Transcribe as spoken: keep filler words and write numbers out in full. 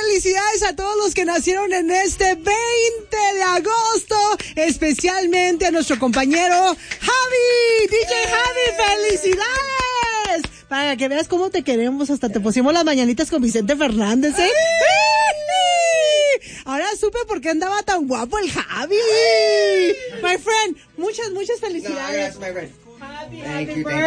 felicidades a todos los que nacieron en este veinte de agosto, especialmente a nuestro compañero Javi, D J Javi, felicidades. Para que veas cómo te queremos, hasta te pusimos las mañanitas con Vicente Fernández, ¿eh? Ahora supe por qué andaba tan guapo el Javi. My friend, muchas, muchas felicidades. No, my friend. Happy, Thank happy you, birthday.